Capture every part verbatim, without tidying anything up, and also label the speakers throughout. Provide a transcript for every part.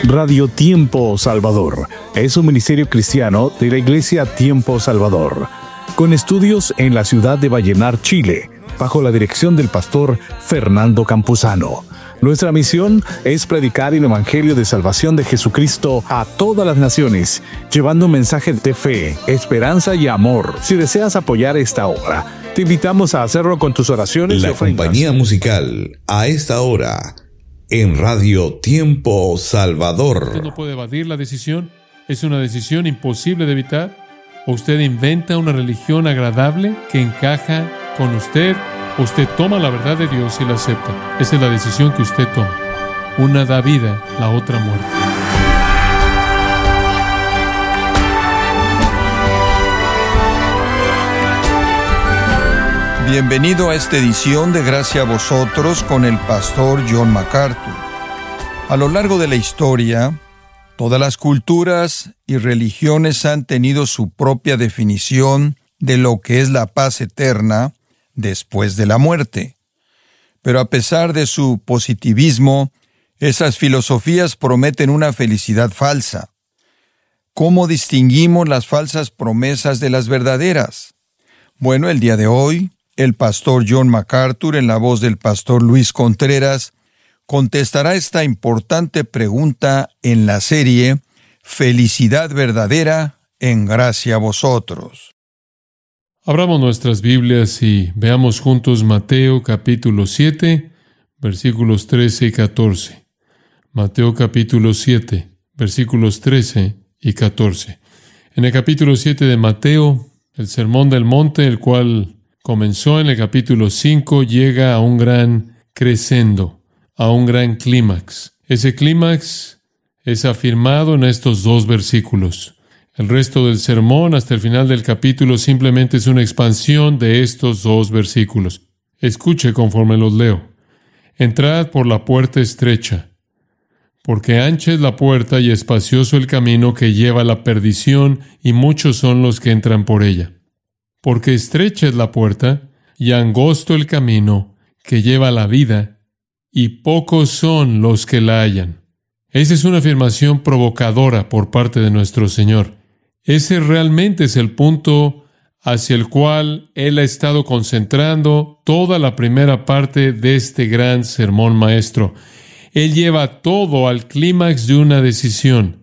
Speaker 1: Radio Tiempo Salvador es un ministerio cristiano de la Iglesia Tiempo Salvador, con estudios en la ciudad de Vallenar, Chile, bajo la dirección del pastor Fernando Campuzano. Nuestra misión es predicar el Evangelio de salvación de Jesucristo a todas las naciones, llevando un mensaje de fe, esperanza y amor. Si deseas apoyar esta obra, te invitamos a hacerlo con tus oraciones.
Speaker 2: La compañía musical a esta hora en Radio Tiempo Salvador.
Speaker 3: Usted no puede evadir la decisión. Es una decisión imposible de evitar. O usted inventa una religión agradable que encaja con usted. O usted toma la verdad de Dios y la acepta. Esa es la decisión que usted toma. Una da vida, la otra muerte.
Speaker 4: Bienvenido a esta edición de Gracia a Vosotros con el pastor John MacArthur. A lo largo de la historia, todas las culturas y religiones han tenido su propia definición de lo que es la paz eterna después de la muerte. Pero a pesar de su positivismo, esas filosofías prometen una felicidad falsa. ¿Cómo distinguimos las falsas promesas de las verdaderas? Bueno, el día de hoy, el pastor John MacArthur, en la voz del pastor Luis Contreras, contestará esta importante pregunta en la serie Felicidad Verdadera en Gracia a Vosotros.
Speaker 3: Abramos nuestras Biblias y veamos juntos Mateo capítulo siete, versículos trece y catorce. Mateo capítulo siete, versículos trece y catorce. En el capítulo siete de Mateo, el Sermón del Monte, el cual comenzó en el capítulo cinco, llega a un gran crescendo, a un gran clímax. Ese clímax es afirmado en estos dos versículos. El resto del sermón hasta el final del capítulo simplemente es una expansión de estos dos versículos. Escuche conforme los leo. Entrad por la puerta estrecha, porque ancha es la puerta y espacioso el camino que lleva a la perdición, y muchos son los que entran por ella. Porque estrecha es la puerta y angosto el camino que lleva a la vida, y pocos son los que la hallan. Esa es una afirmación provocadora por parte de nuestro Señor. Ese realmente es el punto hacia el cual Él ha estado concentrando toda la primera parte de este gran sermón maestro. Él lleva todo al clímax de una decisión,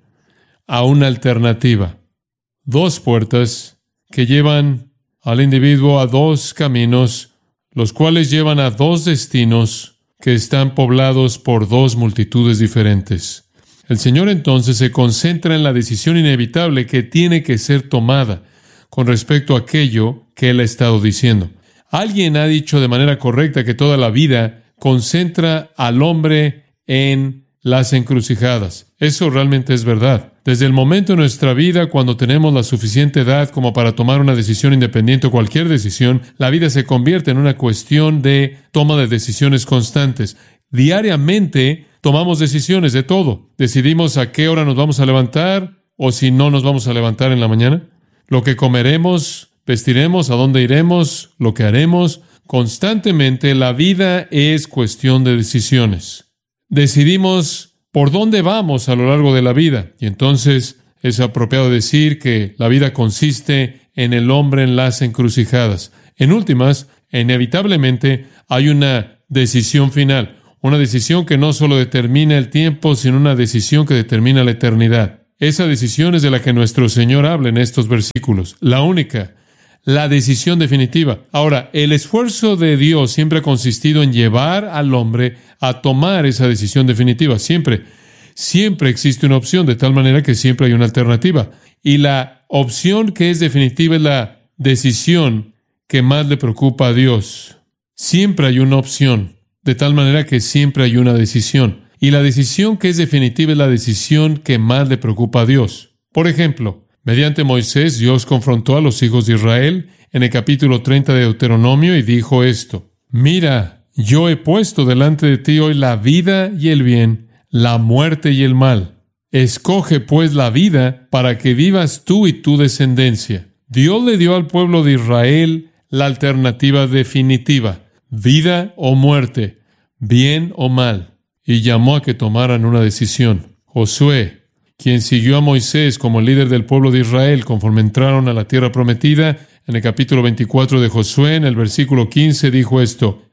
Speaker 3: a una alternativa. Dos puertas que llevan al individuo a dos caminos, los cuales llevan a dos destinos que están poblados por dos multitudes diferentes. El Señor entonces se concentra en la decisión inevitable que tiene que ser tomada con respecto a aquello que Él ha estado diciendo. Alguien ha dicho de manera correcta que toda la vida concentra al hombre en las encrucijadas. Eso realmente es verdad. Desde el momento en nuestra vida, cuando tenemos la suficiente edad como para tomar una decisión independiente o cualquier decisión, la vida se convierte en una cuestión de toma de decisiones constantes. Diariamente tomamos decisiones de todo. Decidimos a qué hora nos vamos a levantar o si no nos vamos a levantar en la mañana. Lo que comeremos, vestiremos, a dónde iremos, lo que haremos. Constantemente la vida es cuestión de decisiones. Decidimos por dónde vamos a lo largo de la vida. Y entonces es apropiado decir que la vida consiste en el hombre en las encrucijadas. En últimas, inevitablemente hay una decisión final. Una decisión que no solo determina el tiempo, sino una decisión que determina la eternidad. Esa decisión es de la que nuestro Señor habla en estos versículos. La única, la decisión definitiva. Ahora, el esfuerzo de Dios siempre ha consistido en llevar al hombre a tomar esa decisión definitiva. Siempre, siempre existe una opción, de tal manera que siempre hay una alternativa. Y la opción que es definitiva es la decisión que más le preocupa a Dios. Siempre hay una opción, de tal manera que siempre hay una decisión. Y la decisión que es definitiva es la decisión que más le preocupa a Dios. Por ejemplo, mediante Moisés, Dios confrontó a los hijos de Israel en el capítulo treinta de Deuteronomio y dijo esto: Mira, yo he puesto delante de ti hoy la vida y el bien, la muerte y el mal. Escoge pues la vida para que vivas tú y tu descendencia. Dios le dio al pueblo de Israel la alternativa definitiva: vida o muerte, bien o mal, y llamó a que tomaran una decisión. Josué, quien siguió a Moisés como líder del pueblo de Israel conforme entraron a la tierra prometida, en el capítulo veinticuatro de Josué, en el versículo quince, dijo esto: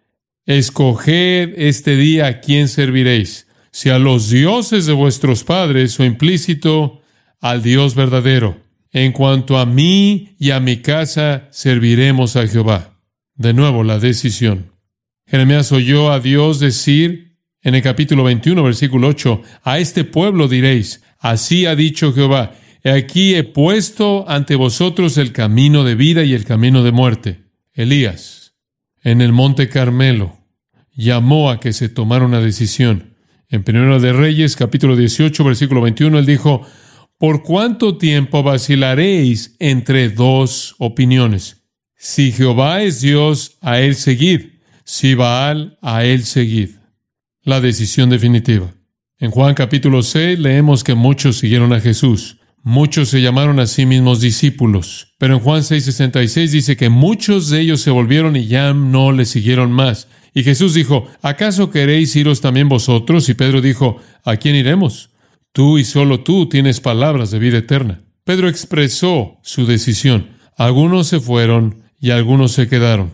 Speaker 3: escoged este día a quién serviréis, si a los dioses de vuestros padres o implícito al Dios verdadero. En cuanto a mí y a mi casa, serviremos a Jehová. De nuevo, la decisión. Jeremías oyó a Dios decir en el capítulo veintiuno, versículo ocho, a este pueblo diréis, así ha dicho Jehová, he aquí he puesto ante vosotros el camino de vida y el camino de muerte. Elías, en el monte Carmelo, llamó a que se tomara una decisión. En Primera de Reyes, capítulo dieciocho, versículo veintiuno, él dijo, ¿por cuánto tiempo vacilaréis entre dos opiniones? Si Jehová es Dios, a él seguid. Si Baal, a él seguid. La decisión definitiva. En Juan capítulo seis leemos que muchos siguieron a Jesús. Muchos se llamaron a sí mismos discípulos. Pero en Juan seis sesenta y seis dice que muchos de ellos se volvieron y ya no le siguieron más. Y Jesús dijo, ¿acaso queréis iros también vosotros? Y Pedro dijo, ¿a quién iremos? Tú y solo tú tienes palabras de vida eterna. Pedro expresó su decisión. Algunos se fueron y algunos se quedaron.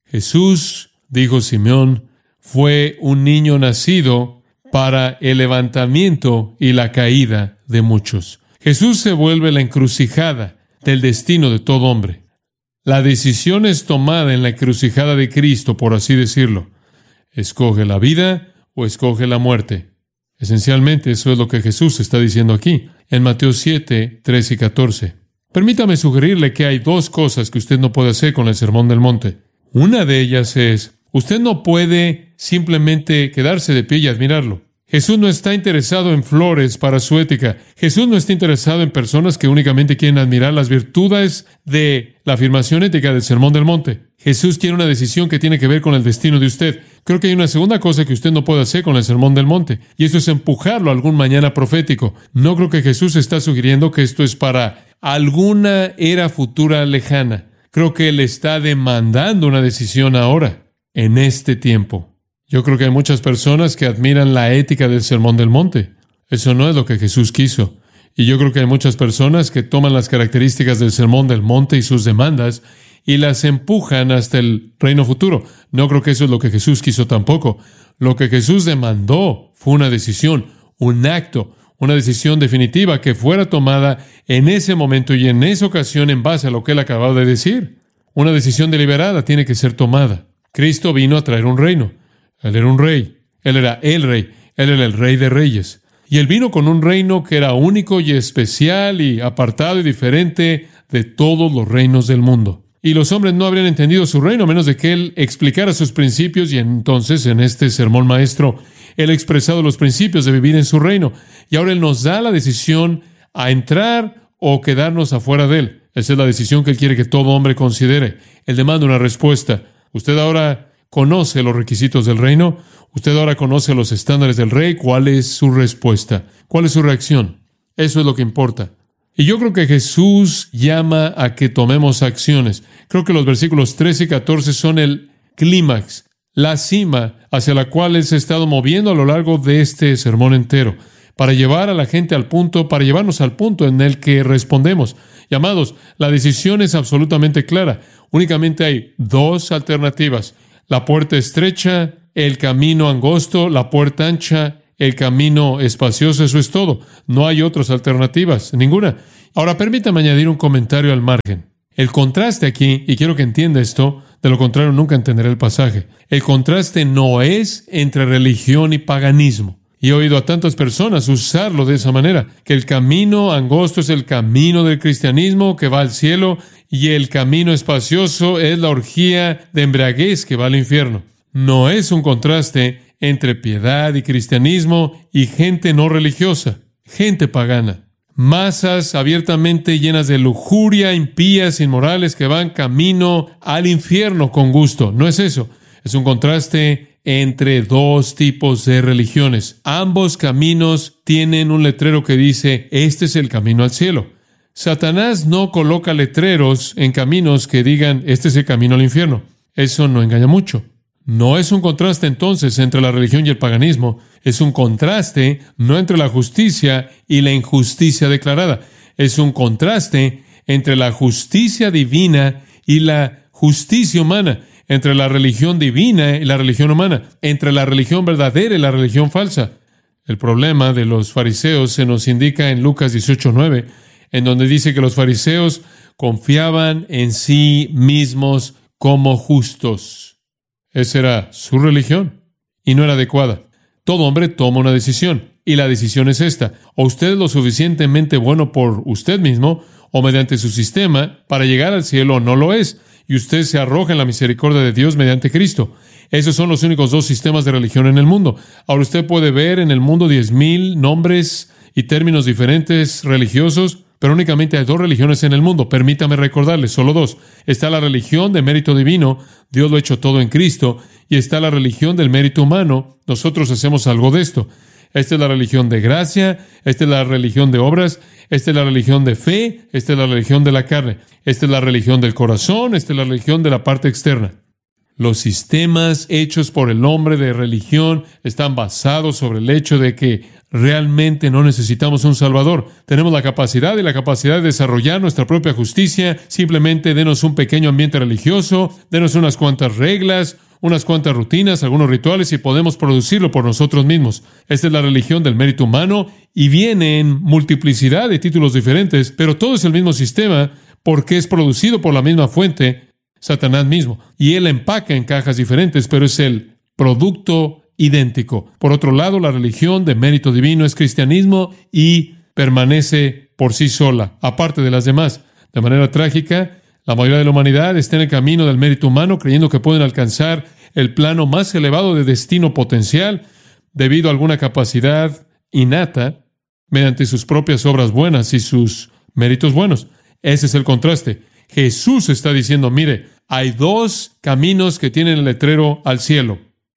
Speaker 3: Jesús, dijo Simeón, fue un niño nacido para el levantamiento y la caída de muchos. Jesús se vuelve la encrucijada del destino de todo hombre. La decisión es tomada en la encrucijada de Cristo, por así decirlo. Escoge la vida o escoge la muerte. Esencialmente, eso es lo que Jesús está diciendo aquí, en Mateo siete, trece y catorce. Permítame sugerirle que hay dos cosas que usted no puede hacer con el Sermón del Monte. Una de ellas es, usted no puede simplemente quedarse de pie y admirarlo. Jesús no está interesado en flores para su ética. Jesús no está interesado en personas que únicamente quieren admirar las virtudes de la afirmación ética del Sermón del Monte. Jesús quiere una decisión que tiene que ver con el destino de usted. Creo que hay una segunda cosa que usted no puede hacer con el Sermón del Monte, y eso es empujarlo a algún mañana profético. No creo que Jesús está sugiriendo que esto es para alguna era futura lejana. Creo que Él está demandando una decisión ahora, en este tiempo. Yo creo que hay muchas personas que admiran la ética del Sermón del Monte. Eso no es lo que Jesús quiso. Y yo creo que hay muchas personas que toman las características del Sermón del Monte y sus demandas y las empujan hasta el reino futuro. No creo que eso es lo que Jesús quiso tampoco. Lo que Jesús demandó fue una decisión, un acto, una decisión definitiva que fuera tomada en ese momento y en esa ocasión en base a lo que Él acababa de decir. Una decisión deliberada tiene que ser tomada. Cristo vino a traer un reino. Él era un rey. Él era el rey. Él era el rey de reyes. Y Él vino con un reino que era único y especial y apartado y diferente de todos los reinos del mundo. Y los hombres no habrían entendido su reino a menos de que Él explicara sus principios. Y entonces, en este sermón maestro, Él ha expresado los principios de vivir en su reino. Y ahora Él nos da la decisión a entrar o quedarnos afuera de Él. Esa es la decisión que Él quiere que todo hombre considere. Él demanda una respuesta. Usted ahora conoce los requisitos del reino. Usted ahora conoce los estándares del rey. ¿Cuál es su respuesta? ¿Cuál es su reacción? Eso es lo que importa. Y yo creo que Jesús llama a que tomemos acciones. Creo que los versículos trece y catorce son el clímax, la cima hacia la cual Él se ha estado moviendo a lo largo de este sermón entero, para llevar a la gente al punto, para llevarnos al punto en el que respondemos. Y amados, la decisión es absolutamente clara. Únicamente hay dos alternativas. La puerta estrecha, el camino angosto, la puerta ancha, el camino espacioso, eso es todo. No hay otras alternativas, ninguna. Ahora, permítame añadir un comentario al margen. El contraste aquí, y quiero que entienda esto, de lo contrario nunca entenderé el pasaje. El contraste no es entre religión y paganismo. Y he oído a tantas personas usarlo de esa manera, que el camino angosto es el camino del cristianismo que va al cielo y el camino espacioso es la orgía de embriaguez que va al infierno. No es un contraste entre piedad y cristianismo y gente no religiosa, gente pagana. Masas abiertamente llenas de lujuria, impías, inmorales que van camino al infierno con gusto. No es eso. Es un contraste entre dos tipos de religiones. Ambos caminos tienen un letrero que dice, este es el camino al cielo. Satanás no coloca letreros en caminos que digan, este es el camino al infierno. Eso no engaña mucho. No es un contraste entonces entre la religión y el paganismo. Es un contraste no entre la justicia y la injusticia declarada. Es un contraste entre la justicia divina y la justicia humana, entre la religión divina y la religión humana, entre la religión verdadera y la religión falsa. El problema de los fariseos se nos indica en Lucas dieciocho nueve, en donde dice que los fariseos confiaban en sí mismos como justos. Esa era su religión y no era adecuada. Todo hombre toma una decisión y la decisión es esta: o usted es lo suficientemente bueno por usted mismo o mediante su sistema para llegar al cielo, o no lo es, y usted se arroja en la misericordia de Dios mediante Cristo. Esos son los únicos dos sistemas de religión en el mundo. Ahora usted puede ver en el mundo diez mil nombres y términos diferentes religiosos, pero únicamente hay dos religiones en el mundo. Permítame recordarles, solo dos. Está la religión de mérito divino, Dios lo ha hecho todo en Cristo, y está la religión del mérito humano, nosotros hacemos algo de esto. Esta es la religión de gracia, esta es la religión de obras, esta es la religión de fe, esta es la religión de la carne, esta es la religión del corazón, esta es la religión de la parte externa. Los sistemas hechos por el hombre de religión están basados sobre el hecho de que realmente no necesitamos un Salvador. Tenemos la capacidad y la capacidad de desarrollar nuestra propia justicia. Simplemente denos un pequeño ambiente religioso, denos unas cuantas reglas, unas cuantas rutinas, algunos rituales, y podemos producirlo por nosotros mismos. Esta es la religión del mérito humano y viene en multiplicidad de títulos diferentes, pero todo es el mismo sistema porque es producido por la misma fuente, Satanás mismo, y él empaca en cajas diferentes, pero es el producto idéntico. Por otro lado, la religión de mérito divino es cristianismo y permanece por sí sola, aparte de las demás. De manera trágica, la mayoría de la humanidad está en el camino del mérito humano, creyendo que pueden alcanzar el plano más elevado de destino potencial debido a alguna capacidad innata mediante sus propias obras buenas y sus méritos buenos. Ese es el contraste. Jesús está diciendo, mire, hay dos caminos que tienen el letrero al cielo.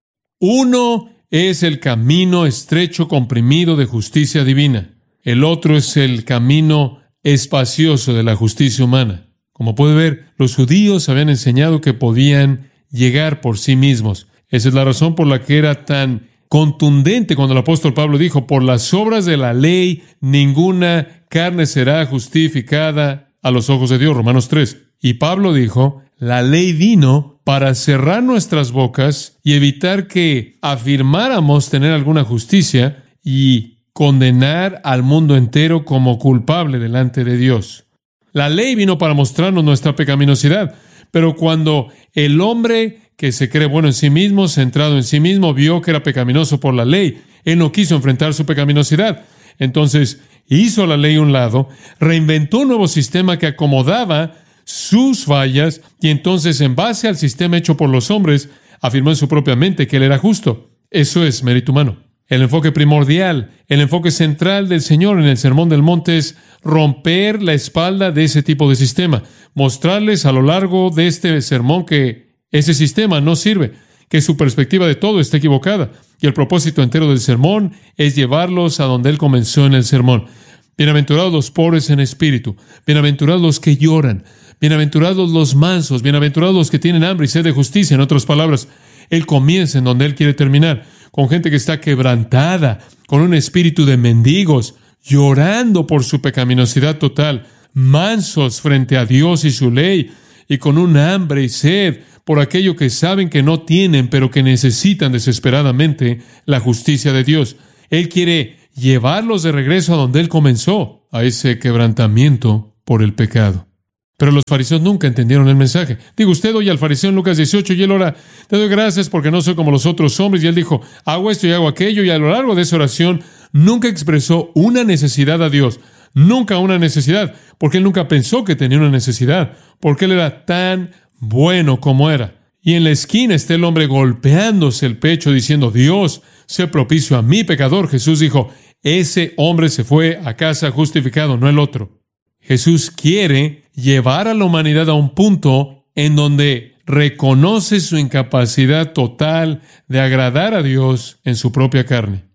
Speaker 3: Uno es el camino estrecho, comprimido de justicia divina. El otro es el camino espacioso de la justicia humana. Como puede ver, los judíos habían enseñado que podían llegar por sí mismos. Esa es la razón por la que era tan contundente cuando el apóstol Pablo dijo, por las obras de la ley, ninguna carne será justificada a los ojos de Dios, Romanos tres. Y Pablo dijo, la ley vino para cerrar nuestras bocas y evitar que afirmáramos tener alguna justicia y condenar al mundo entero como culpable delante de Dios. La ley vino para mostrarnos nuestra pecaminosidad, pero cuando el hombre que se cree bueno en sí mismo, centrado en sí mismo, vio que era pecaminoso por la ley, él no quiso enfrentar su pecaminosidad. Entonces hizo la ley a un lado, reinventó un nuevo sistema que acomodaba sus fallas, y entonces, en base al sistema hecho por los hombres, afirmó en su propia mente que él era justo. Eso es mérito humano. El enfoque primordial, el enfoque central del Señor en el Sermón del Monte es romper la espalda de ese tipo de sistema, mostrarles a lo largo de este sermón que ese sistema no sirve, que su perspectiva de todo está equivocada, y el propósito entero del sermón es llevarlos a donde Él comenzó en el sermón. Bienaventurados los pobres en espíritu, bienaventurados los que lloran, bienaventurados los mansos, bienaventurados los que tienen hambre y sed de justicia. En otras palabras, Él comienza en donde Él quiere terminar, con gente que está quebrantada, con un espíritu de mendigos, llorando por su pecaminosidad total, mansos frente a Dios y su ley, y con un hambre y sed por aquello que saben que no tienen, pero que necesitan desesperadamente la justicia de Dios. Él quiere llevarlos de regreso a donde Él comenzó, a ese quebrantamiento por el pecado. Pero los fariseos nunca entendieron el mensaje. Digo, usted oye al fariseo en Lucas dieciocho y él ora, te doy gracias porque no soy como los otros hombres. Y él dijo, hago esto y hago aquello. Y a lo largo de esa oración nunca expresó una necesidad a Dios. Nunca una necesidad. Porque él nunca pensó que tenía una necesidad. Porque él era tan bueno como era. Y en la esquina está el hombre golpeándose el pecho diciendo, Dios, sé propicio a mi pecador. Jesús dijo, ese hombre se fue a casa justificado, no el otro. Jesús quiere llevar a la humanidad a un punto en donde reconoce su incapacidad total de agradar a Dios en su propia carne.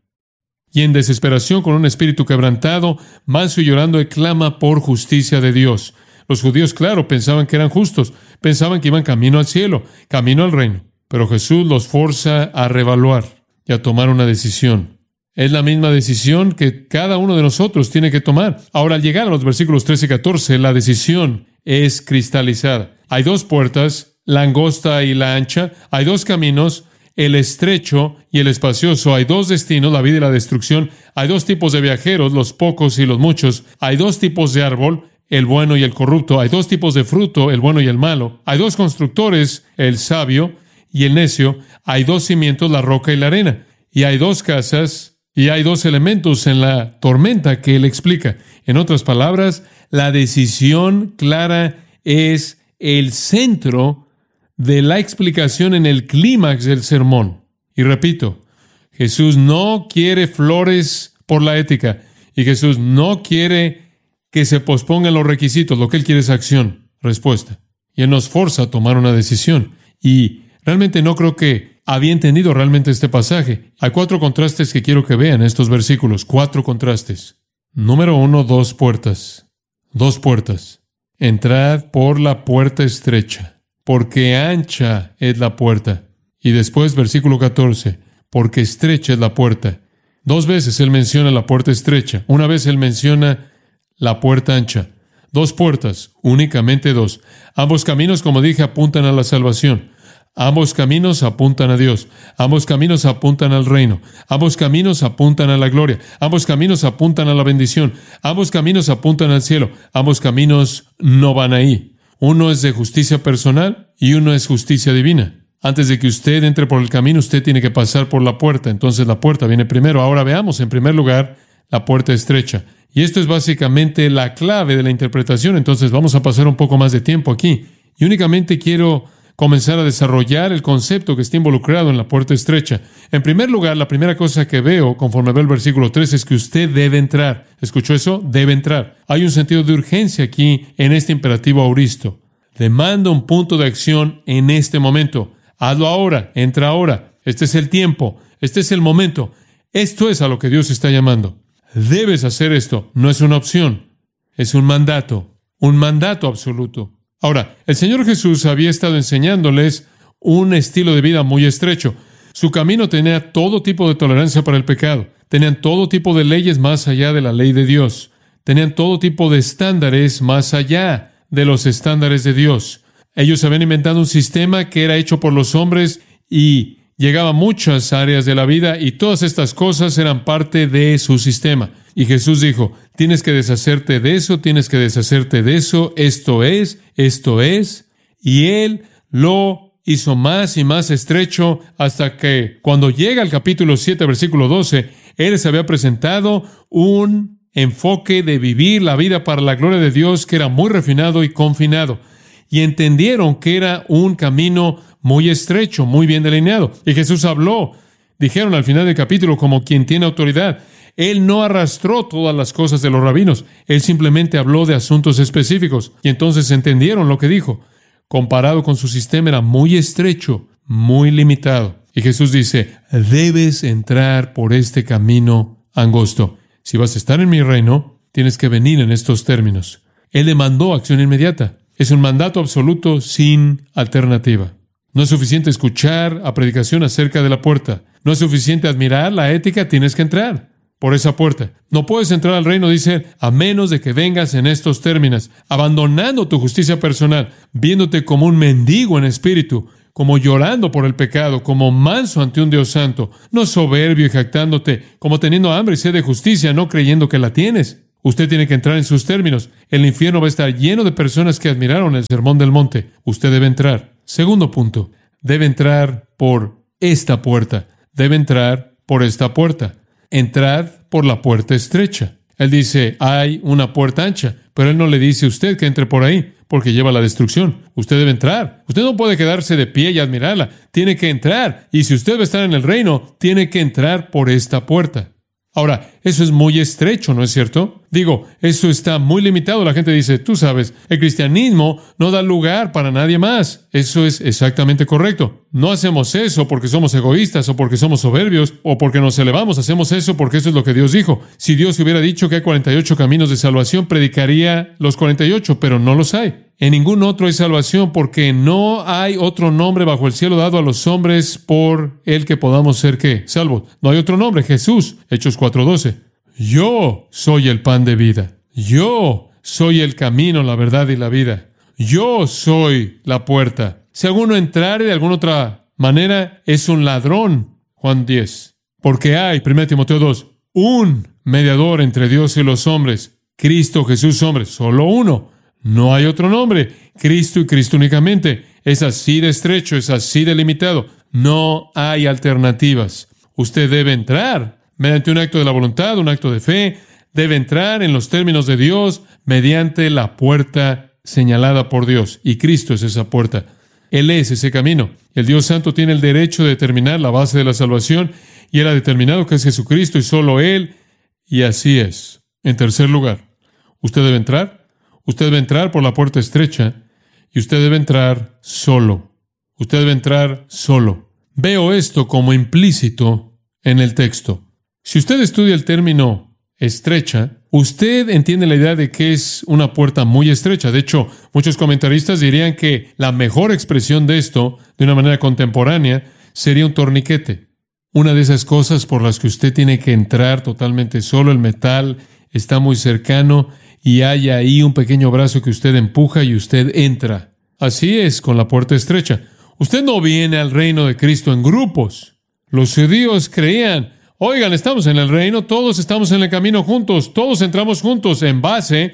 Speaker 3: Y en desesperación, con un espíritu quebrantado, manso y llorando, él clama por justicia de Dios. Los judíos, claro, pensaban que eran justos, pensaban que iban camino al cielo, camino al reino. Pero Jesús los forza a revaluar y a tomar una decisión. Es la misma decisión que cada uno de nosotros tiene que tomar. Ahora, al llegar a los versículos trece y catorce, la decisión es cristalizada. Hay dos puertas, la angosta y la ancha. Hay dos caminos, el estrecho y el espacioso. Hay dos destinos, la vida y la destrucción. Hay dos tipos de viajeros, los pocos y los muchos. Hay dos tipos de árbol, el bueno y el corrupto. Hay dos tipos de fruto, el bueno y el malo. Hay dos constructores, el sabio y el necio. Hay dos cimientos, la roca y la arena. Y hay dos casas, y hay dos elementos en la tormenta que él explica. En otras palabras, la decisión clara es el centro de la explicación en el clímax del sermón. Y repito, Jesús no quiere flores por la ética, y Jesús no quiere que se pospongan los requisitos. Lo que él quiere es acción, respuesta. Y él nos forza a tomar una decisión. Y realmente no creo que había entendido realmente este pasaje. Hay cuatro contrastes que quiero que vean en estos versículos. Cuatro contrastes. Número uno, dos puertas. Dos puertas. Entrad por la puerta estrecha, porque ancha es la puerta. Y después, versículo catorce, porque estrecha es la puerta. Dos veces él menciona la puerta estrecha. Una vez él menciona la puerta ancha. Dos puertas, únicamente dos. Ambos caminos, como dije, apuntan a la salvación. Ambos caminos apuntan a Dios. Ambos caminos apuntan al reino. Ambos caminos apuntan a la gloria. Ambos caminos apuntan a la bendición. Ambos caminos apuntan al cielo. Ambos caminos no van ahí. Uno es de justicia personal y uno es justicia divina. Antes de que usted entre por el camino, usted tiene que pasar por la puerta. Entonces la puerta viene primero. Ahora veamos, en primer lugar, la puerta estrecha. Y esto es básicamente la clave de la interpretación. Entonces vamos a pasar un poco más de tiempo aquí. Y únicamente quiero comenzar a desarrollar el concepto que está involucrado en la puerta estrecha. En primer lugar, la primera cosa que veo, conforme veo el versículo tres, es que usted debe entrar. ¿Escuchó eso? Debe entrar. Hay un sentido de urgencia aquí en este imperativo auristo. Demanda un punto de acción en este momento. Hazlo ahora, entra ahora. Este es el tiempo, este es el momento. Esto es a lo que Dios está llamando. Debes hacer esto. No es una opción, es un mandato, un mandato absoluto. Ahora, el Señor Jesús había estado enseñándoles un estilo de vida muy estrecho. Su camino tenía todo tipo de tolerancia para el pecado. Tenían todo tipo de leyes más allá de la ley de Dios. Tenían todo tipo de estándares más allá de los estándares de Dios. Ellos habían inventado un sistema que era hecho por los hombres y llegaba a muchas áreas de la vida, y todas estas cosas eran parte de su sistema. Y Jesús dijo, tienes que deshacerte de eso, tienes que deshacerte de eso, esto es, esto es. Y Él lo hizo más y más estrecho hasta que cuando llega al capítulo siete, versículo doce, Él les había presentado un enfoque de vivir la vida para la gloria de Dios que era muy refinado y confinado. Y entendieron que era un camino muy estrecho, muy bien delineado. Y Jesús habló, dijeron al final del capítulo, como quien tiene autoridad. Él no arrastró todas las cosas de los rabinos. Él simplemente habló de asuntos específicos. Y entonces entendieron lo que dijo. Comparado con su sistema, era muy estrecho, muy limitado. Y Jesús dice, debes entrar por este camino angosto. Si vas a estar en mi reino, tienes que venir en estos términos. Él demandó acción inmediata. Es un mandato absoluto sin alternativa. No es suficiente escuchar a predicación acerca de la puerta. No es suficiente admirar la ética, tienes que entrar por esa puerta. No puedes entrar al reino, dice, a menos de que vengas en estos términos, abandonando tu justicia personal, viéndote como un mendigo en espíritu, como llorando por el pecado, como manso ante un Dios santo, no soberbio y jactándote, como teniendo hambre y sed de justicia, no creyendo que la tienes. Usted tiene que entrar en sus términos. El infierno va a estar lleno de personas que admiraron el Sermón del Monte. Usted debe entrar. Segundo punto, debe entrar por esta puerta. Debe entrar por esta puerta. Entrad por la puerta estrecha. Él dice, hay una puerta ancha, pero Él no le dice a usted que entre por ahí, porque lleva a la destrucción. Usted debe entrar. Usted no puede quedarse de pie y admirarla. Tiene que entrar. Y si usted va a estar en el reino, tiene que entrar por esta puerta. Ahora, eso es muy estrecho, ¿no es cierto? Digo, eso está muy limitado. La gente dice, tú sabes, el cristianismo no da lugar para nadie más. Eso es exactamente correcto. No hacemos eso porque somos egoístas o porque somos soberbios o porque nos elevamos. Hacemos eso porque eso es lo que Dios dijo. Si Dios hubiera dicho que hay cuarenta y ocho caminos de salvación, predicaría los cuarenta y ocho, pero no los hay. En ningún otro hay salvación, porque no hay otro nombre bajo el cielo dado a los hombres por el que podamos ser, ¿qué? Salvos. No hay otro nombre, Jesús. Hechos cuatro doce. Yo soy el pan de vida. Yo soy el camino, la verdad y la vida. Yo soy la puerta. Si alguno entrare de alguna otra manera, es un ladrón. Juan diez. Porque hay, primera Timoteo dos, un mediador entre Dios y los hombres, Cristo Jesús hombre, solo uno. No hay otro nombre. Cristo y Cristo únicamente. Es así de estrecho, es así de limitado. No hay alternativas. Usted debe entrar mediante un acto de la voluntad, un acto de fe. Debe entrar en los términos de Dios mediante la puerta señalada por Dios. Y Cristo es esa puerta. Él es ese camino. El Dios Santo tiene el derecho de determinar la base de la salvación, y Él ha determinado que es Jesucristo y solo Él. Y así es. En tercer lugar, usted debe entrar. Usted debe entrar por la puerta estrecha, y usted debe entrar solo. Usted debe entrar solo. Veo esto como implícito en el texto. Si usted estudia el término estrecha, usted entiende la idea de que es una puerta muy estrecha. De hecho, muchos comentaristas dirían que la mejor expresión de esto, de una manera contemporánea, sería un torniquete. Una de esas cosas por las que usted tiene que entrar totalmente solo. El metal está muy cercano y hay ahí un pequeño brazo que usted empuja y usted entra. Así es con la puerta estrecha. Usted no viene al reino de Cristo en grupos. Los judíos creían, oigan, estamos en el reino, todos estamos en el camino juntos, todos entramos juntos en base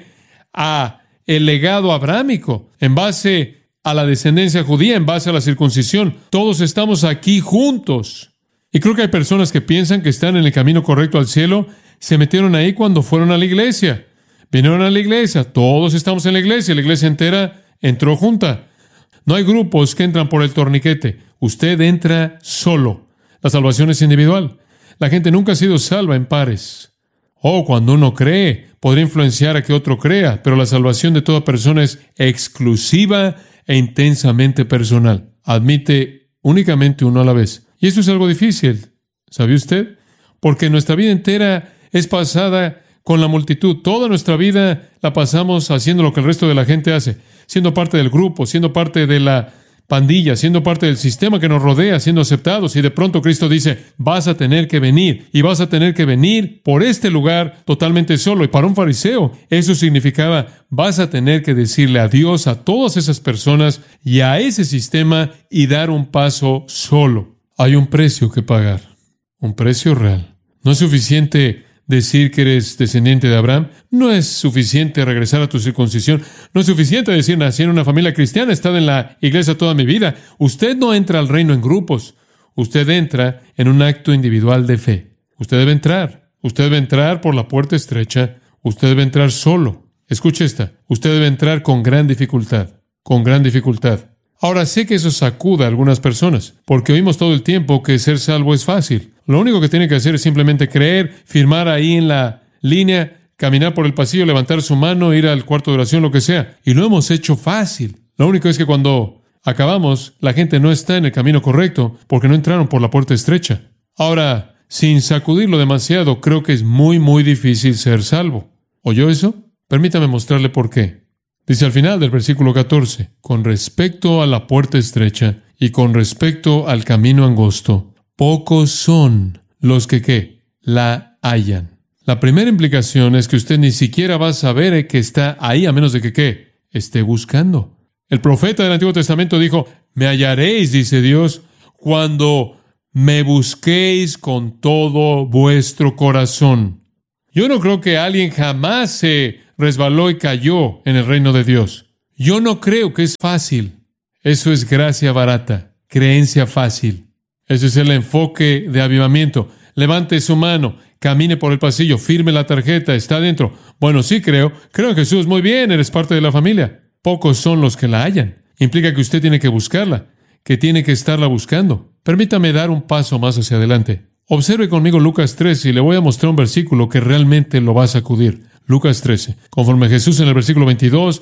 Speaker 3: a el legado abrámico, en base a la descendencia judía, en base a la circuncisión. Todos estamos aquí juntos. Y creo que hay personas que piensan que están en el camino correcto al cielo. Se metieron ahí cuando fueron a la iglesia. Vinieron a la iglesia, todos estamos en la iglesia, la iglesia entera entró junta. No hay grupos que entran por el torniquete. Usted entra solo. La salvación es individual. La gente nunca ha sido salva en pares. Oh, cuando uno cree, podría influenciar a que otro crea, pero la salvación de toda persona es exclusiva e intensamente personal. Admite únicamente uno a la vez. Y eso es algo difícil, ¿sabe usted? Porque nuestra vida entera es pasada con la multitud. Toda nuestra vida la pasamos haciendo lo que el resto de la gente hace, siendo parte del grupo, siendo parte de la pandilla, siendo parte del sistema que nos rodea, siendo aceptados. Y de pronto Cristo dice, vas a tener que venir, y vas a tener que venir por este lugar totalmente solo. Y para un fariseo, eso significaba, vas a tener que decirle adiós a todas esas personas y a ese sistema y dar un paso solo. Hay un precio que pagar, un precio real. No es suficiente decir que eres descendiente de Abraham. No es suficiente regresar a tu circuncisión. No es suficiente decir, nací en una familia cristiana, he estado en la iglesia toda mi vida. Usted no entra al reino en grupos. Usted entra en un acto individual de fe. Usted debe entrar. Usted debe entrar por la puerta estrecha. Usted debe entrar solo. Escuche esta. Usted debe entrar con gran dificultad. Con gran dificultad. Ahora, sé que eso sacuda a algunas personas, porque oímos todo el tiempo que ser salvo es fácil. Lo único que tiene que hacer es simplemente creer, firmar ahí en la línea, caminar por el pasillo, levantar su mano, ir al cuarto de oración, lo que sea. Y lo hemos hecho fácil. Lo único es que cuando acabamos, la gente no está en el camino correcto, porque no entraron por la puerta estrecha. Ahora, sin sacudirlo demasiado, creo que es muy, muy difícil ser salvo. ¿Oyó eso? Permítame mostrarle por qué. Dice al final del versículo catorce, con respecto a la puerta estrecha y con respecto al camino angosto, pocos son los que, ¿qué?, la hallan. La primera implicación es que usted ni siquiera va a saber que está ahí a menos de que, ¿qué?, esté buscando. El profeta del Antiguo Testamento dijo, me hallaréis, dice Dios, cuando me busquéis con todo vuestro corazón. Yo no creo que alguien jamás se resbaló y cayó en el reino de Dios. Yo no creo que es fácil. Eso es gracia barata, creencia fácil. Ese es el enfoque de avivamiento. Levante su mano, camine por el pasillo, firme la tarjeta, está dentro. Bueno, sí creo. Creo en Jesús. Muy bien, eres parte de la familia. Pocos son los que la hallan. Implica que usted tiene que buscarla, que tiene que estarla buscando. Permítame dar un paso más hacia adelante. Observe conmigo Lucas trece y le voy a mostrar un versículo que realmente lo va a sacudir. Lucas trece. Conforme Jesús en el versículo veintidós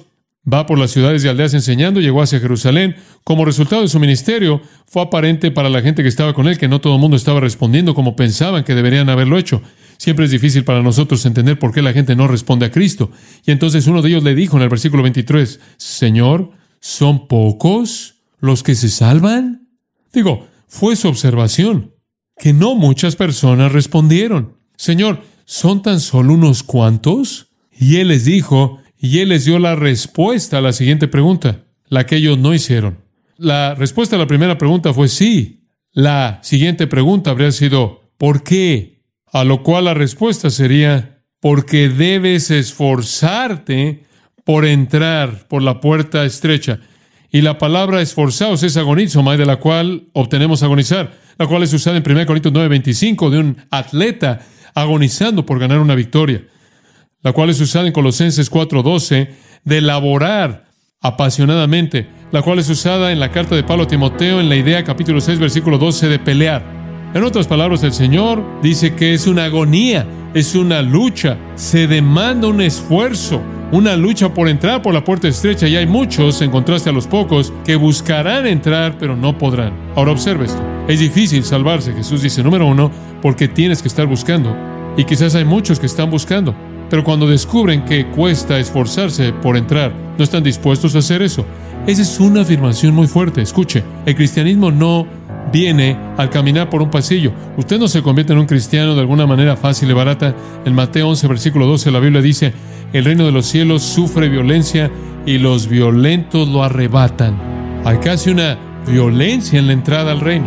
Speaker 3: Va por las ciudades y aldeas enseñando, llegó hacia Jerusalén. Como resultado de su ministerio, fue aparente para la gente que estaba con él que no todo el mundo estaba respondiendo como pensaban que deberían haberlo hecho. Siempre es difícil para nosotros entender por qué la gente no responde a Cristo. Y entonces uno de ellos le dijo en el versículo veintitrés, Señor, ¿son pocos los que se salvan? Digo, fue su observación, que no muchas personas respondieron. Señor, ¿son tan solo unos cuantos? Y él les dijo, y él les dio la respuesta a la siguiente pregunta, la que ellos no hicieron. La respuesta a la primera pregunta fue sí. La siguiente pregunta habría sido, ¿por qué? A lo cual la respuesta sería, porque debes esforzarte por entrar por la puerta estrecha. Y la palabra esforzaos es agonizomai, de la cual obtenemos agonizar, la cual es usada en primera Corintios nueve veinticinco de un atleta agonizando por ganar una victoria, la cual es usada en Colosenses cuatro doce de laborar apasionadamente, la cual es usada en la carta de Pablo a Timoteo en la idea capítulo seis versículo doce de pelear. En otras palabras, el Señor dice que es una agonía, es una lucha, se demanda un esfuerzo, una lucha por entrar por la puerta estrecha, y hay muchos, en contraste a los pocos, que buscarán entrar, pero no podrán. Ahora observe esto. Es difícil salvarse, Jesús dice, número uno, porque tienes que estar buscando. Y quizás hay muchos que están buscando, pero cuando descubren que cuesta esforzarse por entrar, no están dispuestos a hacer eso. Esa es una afirmación muy fuerte. Escuche, el cristianismo no viene al caminar por un pasillo. Usted no se convierte en un cristiano de alguna manera fácil y barata. En Mateo once, versículo doce, la Biblia dice, el reino de los cielos sufre violencia y los violentos lo arrebatan. Hay casi una violencia en la entrada al reino.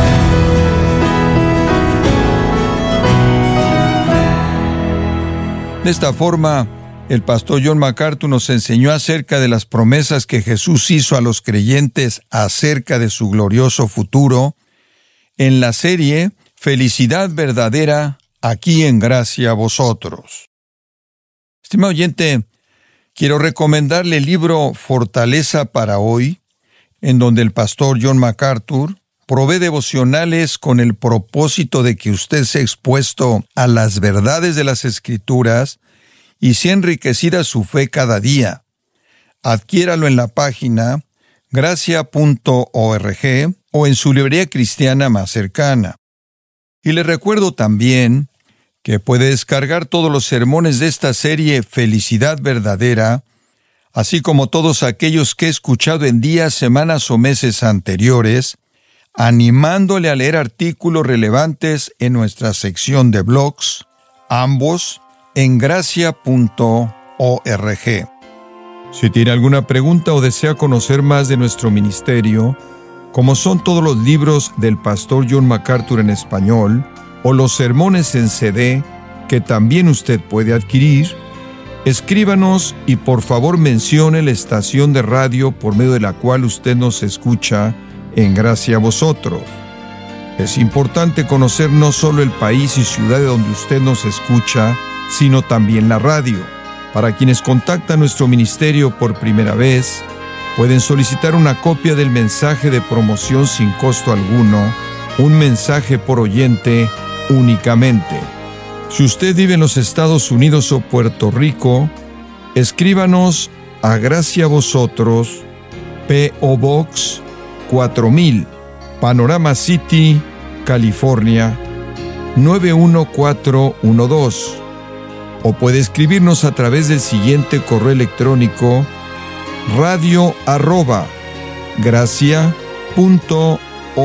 Speaker 4: De esta forma, el pastor John MacArthur nos enseñó acerca de las promesas que Jesús hizo a los creyentes acerca de su glorioso futuro en la serie Felicidad Verdadera, aquí en Gracia a Vosotros. Estimado oyente, quiero recomendarle el libro Fortaleza para Hoy, en donde el pastor John MacArthur provee devocionales con el propósito de que usted sea expuesto a las verdades de las Escrituras y sea enriquecida su fe cada día. Adquiéralo en la página gracia punto org o en su librería cristiana más cercana. Y le recuerdo también que puede descargar todos los sermones de esta serie Felicidad Verdadera, así como todos aquellos que he escuchado en días, semanas o meses anteriores, animándole a leer artículos relevantes en nuestra sección de blogs, ambos en gracia punto org. Si tiene alguna pregunta o desea conocer más de nuestro ministerio, como son todos los libros del pastor John MacArthur en español, o los sermones en C D que también usted puede adquirir, escríbanos y por favor mencione la estación de radio por medio de la cual usted nos escucha en Gracia a Vosotros. Es importante conocer no solo el país y ciudad de donde usted nos escucha, sino también la radio. Para quienes contactan nuestro ministerio por primera vez, pueden solicitar una copia del mensaje de promoción sin costo alguno, un mensaje por oyente únicamente. Si usted vive en los Estados Unidos o Puerto Rico, escríbanos a Gracia a Vosotros, P O Box cuatro mil, Panorama City, California, nueve uno cuatro uno dos. O puede escribirnos a través del siguiente correo electrónico radio arroba gracia punto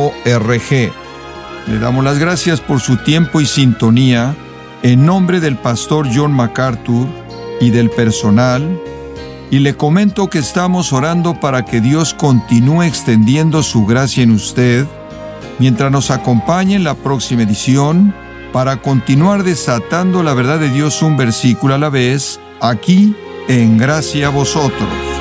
Speaker 4: org. Le damos las gracias por su tiempo y sintonía en nombre del pastor John MacArthur y del personal, y le comento que estamos orando para que Dios continúe extendiendo su gracia en usted mientras nos acompañe en la próxima edición para continuar desatando la verdad de Dios un versículo a la vez, aquí en Gracia a Vosotros.